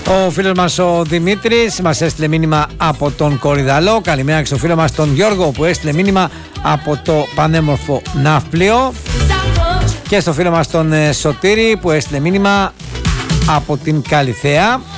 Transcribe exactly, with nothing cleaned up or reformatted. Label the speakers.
Speaker 1: Ο φίλος μας ο Δημήτρης μας έστειλε μήνυμα από τον Κορυδαλό. Καλημέρα και στο φίλο μας τον Γιώργο που έστειλε μήνυμα από το πανέμορφο Ναύπλιο. Και στο φίλο μας τον Σωτήρη που έστειλε μήνυμα από την Καλιθέα.